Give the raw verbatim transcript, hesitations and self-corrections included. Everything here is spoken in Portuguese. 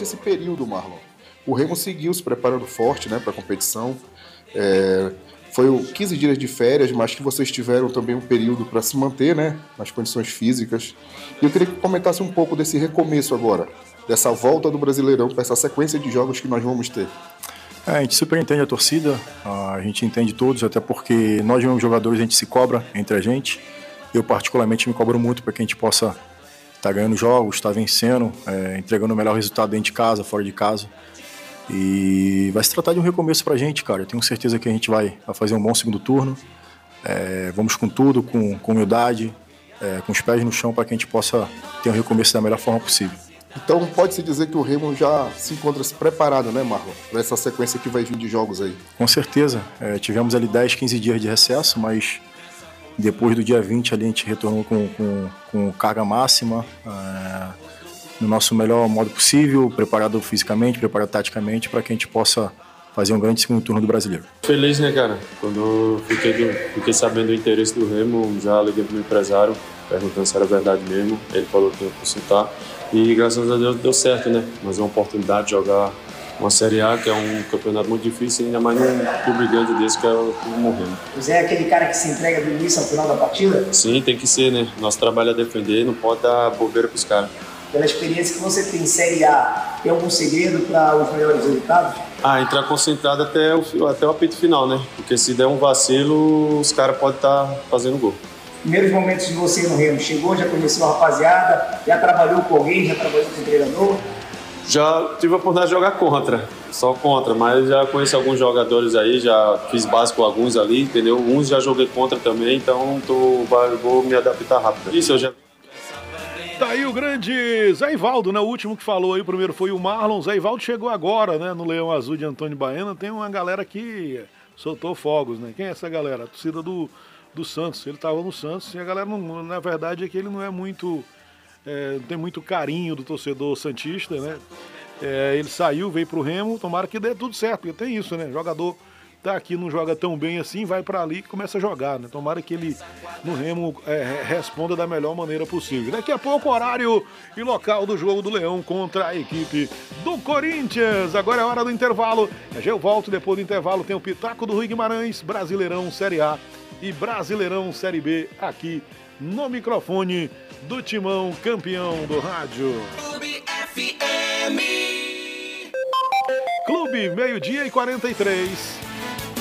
durante esse período, Marlon, o Remo seguiu se preparando forte, né, para a competição. É, foi o quinze dias de férias, mas que vocês tiveram também um período para se manter, né, nas condições físicas. E eu queria que comentasse um pouco desse recomeço agora, dessa volta do Brasileirão, para essa sequência de jogos que nós vamos ter. É, a gente super entende a torcida, a gente entende todos, até porque nós mesmos jogadores a gente se cobra entre a gente. Eu particularmente me cobro muito para que a gente possa estar tá ganhando jogos, estar tá vencendo, é, entregando o melhor resultado dentro de casa, fora de casa. E vai se tratar de um recomeço pra gente, cara. Eu tenho certeza que a gente vai, vai fazer um bom segundo turno. É, vamos com tudo, com, com humildade, é, com os pés no chão para que a gente possa ter um recomeço da melhor forma possível. Então pode-se dizer que o Remo já se encontra preparado, né, Marlon, para essa sequência que vai vir de jogos aí? Com certeza. É, tivemos ali dez, quinze dias de recesso, mas depois do dia vinte ali a gente retornou com, com, com carga máxima, é, no nosso melhor modo possível, preparado fisicamente, preparado taticamente, para que a gente possa fazer um grande segundo turno do Brasileiro. Feliz, né, cara? Quando eu fiquei, do, fiquei sabendo do interesse do Remo, já liguei pro meu empresário, perguntando se era verdade mesmo. Ele falou que ia consultar. E graças a Deus deu certo, né? Mas é uma oportunidade de jogar uma Série A, que é um campeonato muito difícil, ainda mais num clube grande desse que é o Remo. Você é aquele cara que se entrega do início ao final da partida? Sim, tem que ser, né? Nosso trabalho é defender, não pode dar bobeira pros caras. Pela experiência que você tem em Série A, tem algum segredo para os melhores resultados? Ah, entrar concentrado até o, até o apito final, né? Porque se der um vacilo, os caras podem estar tá fazendo gol. Primeiros momentos de você no Remo, chegou, já conheceu a rapaziada, já trabalhou com alguém, já trabalhou com o treinador? Já tive a oportunidade de jogar contra, só contra, mas já conheço alguns jogadores aí, já fiz básico com alguns ali, entendeu? Uns já joguei contra também, então tô, vou me adaptar rápido. Isso eu já... Tá aí o grande Zé Ivaldo, né? O último que falou aí, o primeiro foi o Marlon. Zé Ivaldo chegou agora, né? No Leão Azul de Antônio Baena. Tem uma galera que soltou fogos, né? Quem é essa galera? A torcida do, do Santos. Ele tava no Santos e a galera, não, na verdade, é que ele não é muito... É, não tem muito carinho do torcedor santista, né? É, ele saiu, veio pro Remo, tomara que dê tudo certo, porque tem isso, né? Jogador tá aqui, não joga tão bem assim, vai para ali e começa a jogar, né? Tomara que ele no Remo é, responda da melhor maneira possível. Daqui a pouco, horário e local do jogo do Leão contra a equipe do Corinthians. Agora é hora do intervalo. Já eu volto depois do intervalo. Tem o Pitaco do Rui Guimarães, Brasileirão Série A e Brasileirão Série B aqui no microfone do Timão, campeão do rádio. Clube F M. Clube, meio-dia e quarenta e três.